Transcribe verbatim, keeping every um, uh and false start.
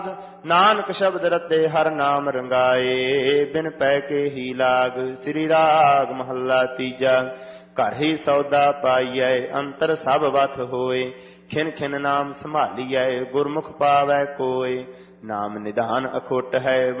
ਨਾਨਕ ਸ਼ਬਦ ਰਤੇ ਹਰ ਨਾਮ ਰੰਗਾਏ, ਬਿਨ ਪੈ ਕੇ ਹੀ ਲਾਗ। ਸ੍ਰੀ ਰਾਗ ਮਹੱਲਾ ਤੀਜਾ। ਘਰ ਹੀ ਸੌਦਾ ਪਾਈਐ, ਅੰਤਰ ਸਭ ਵਤ ਹੋਏ। ਖਿਨ ਖਿਨ ਨਾਮ ਸੰਭਾਲੀਐ, ਗੁਰਮੁਖ ਪਾਵੈ ਕੋਇ। ਨਾਮ ਨਿਧਾਨ ਅਖੁੱਟ ਹੈ,